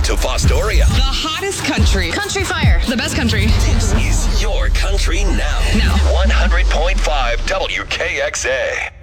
to Fostoria. The hottest country. Country Fire. The best country. This is your country now. Now. 100.5 WKXA.